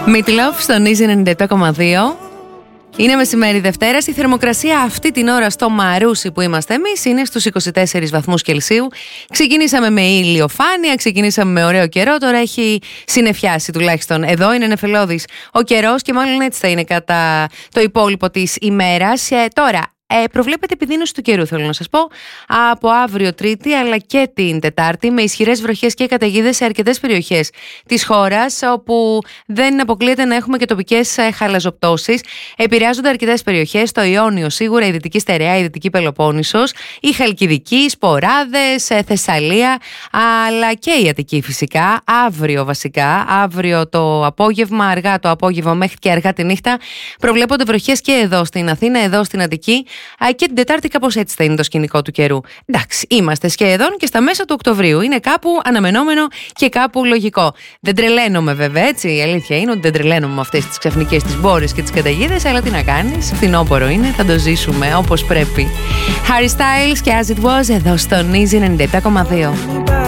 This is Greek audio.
Meatloaf στον Easy 97,2. Είναι μεσημέρι Δευτέρας. Η θερμοκρασία αυτή την ώρα στο Μαρούσι που είμαστε εμείς είναι στους 24 βαθμούς Κελσίου. Ξεκινήσαμε με ηλιοφάνεια, ξεκινήσαμε με ωραίο καιρό. Τώρα έχει συννεφιάσει τουλάχιστον. Εδώ είναι νεφελώδης ο καιρός και μάλλον έτσι θα είναι κατά το υπόλοιπο της ημέρας. Τώρα, προβλέπεται επιδείνωση του καιρού, θέλω να σας πω, από αύριο Τρίτη αλλά και την Τετάρτη, με ισχυρές βροχές και καταιγίδες σε αρκετές περιοχές της χώρας, όπου δεν αποκλείεται να έχουμε και τοπικές χαλαζοπτώσεις. Επηρεάζονται αρκετές περιοχές, το Ιόνιο σίγουρα, η Δυτική Στερεά, η Δυτική Πελοπόννησος, η Χαλκιδική, Σποράδες, Θεσσαλία, αλλά και η Αττική φυσικά. Αύριο βασικά, αύριο το απόγευμα, αργά το απόγευμα μέχρι και αργά τη νύχτα, προβλέπονται βροχές και εδώ στην Αθήνα, εδώ στην Αττική. Και την Τετάρτη κάπως έτσι θα είναι το σκηνικό του καιρού. Εντάξει, είμαστε σχεδόν και στα μέσα του Οκτωβρίου. Είναι κάπου αναμενόμενο και κάπου λογικό. Δεν τρελαίνομαι βέβαια, έτσι. Η αλήθεια είναι ότι δεν τρελαίνομαι με αυτές τις ξαφνικές τις μπόρες και τις καταιγίδες, αλλά τι να κάνεις, φθινόπωρο είναι, θα το ζήσουμε όπως πρέπει. Harry Styles και As It Was εδώ στον Easy 97,2.